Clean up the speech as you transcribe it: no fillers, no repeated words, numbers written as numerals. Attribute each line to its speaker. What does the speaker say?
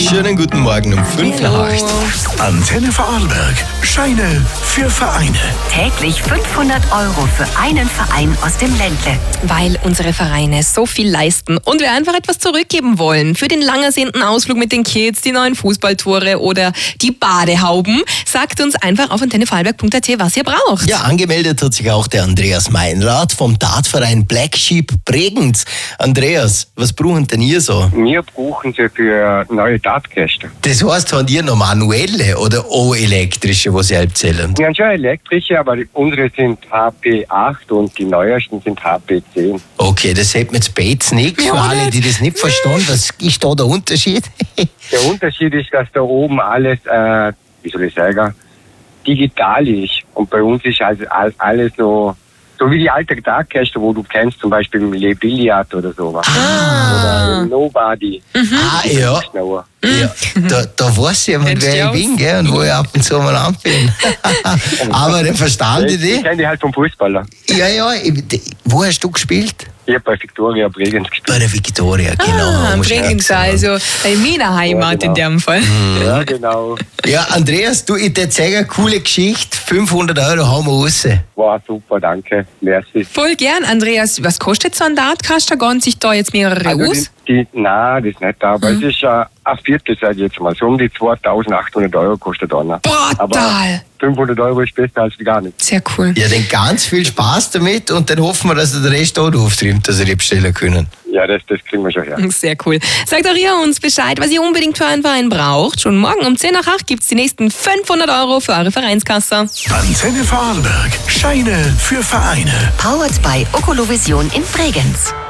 Speaker 1: Schönen guten Morgen um 5:08.
Speaker 2: Antenne Vorarlberg. Scheine für Vereine.
Speaker 3: Täglich 500 € für einen Verein aus dem Ländle.
Speaker 4: Weil unsere Vereine so viel leisten und wir einfach etwas zurückgeben wollen. Für den lang ersehnten Ausflug mit den Kids, die neuen Fußballtore oder die Badehauben. Sagt uns einfach auf antennevorarlberg.at, was ihr braucht.
Speaker 1: Ja, angemeldet hat sich auch der Andreas Meinrad vom Dartverein Black Sheep Bregenz. Andreas, was brauchen denn ihr so?
Speaker 5: Wir brauchen sie für neue Dartkästen.
Speaker 1: Das heißt, habt ihr noch manuelle oder auch elektrische, was ihr zählen?
Speaker 5: Wir haben schon elektrische, aber unsere sind HP8 und die neuesten sind HP10.
Speaker 1: Okay, das hält mir jetzt Bates nichts. Für alle, die das nicht verstehen, was ist da der Unterschied?
Speaker 5: Der Unterschied ist, dass da oben alles, digital ist. Und bei uns ist also alles so wie die alte Dartkäste, wo du kennst, zum Beispiel Le Billiard oder sowas. Oder Nobody.
Speaker 1: Ja. Ja, da weiß jemand, wer ich bin, gell, und wo ich ab und zu mal anfinde. Aber dann verstand ich
Speaker 5: Ich kenne die halt vom Fußballer.
Speaker 1: Ja, wo hast du gespielt?
Speaker 5: Ich habe bei Viktoria Bregenz gespielt.
Speaker 1: Bei der Viktoria, genau.
Speaker 4: Bregenz, also in meiner Heimat
Speaker 5: Ja, genau.
Speaker 4: in dem Fall.
Speaker 5: Ja, genau.
Speaker 1: Ja, Andreas, du, ich erzähle eine coole Geschichte. 500 € haben wir raus.
Speaker 5: War super, danke. Merci.
Speaker 4: Voll gern, Andreas. Was kostet so ein Dartkasten? Gehen sich da jetzt mehrere aus?
Speaker 5: Nein, das ist nicht, aber es ist ein Viertel, sag ich jetzt mal. So um die 2.800 € kostet einer.
Speaker 4: Brutal!
Speaker 5: Aber 500 € ist besser als gar nicht.
Speaker 4: Sehr cool.
Speaker 1: Ja, dann ganz viel Spaß damit und dann hoffen wir, dass der Rest auch auftrimmt, dass wir die bestellen können.
Speaker 5: Ja, das kriegen wir schon her.
Speaker 4: Sehr cool. Sagt auch ihr uns Bescheid, was ihr unbedingt für einen Verein braucht. Schon morgen um 7:50 gibt es die nächsten 500 € für eure Vereinskasse.
Speaker 2: Antenne Vorarlberg. Scheine für Vereine.
Speaker 3: Powered by Okolovision in Bregenz.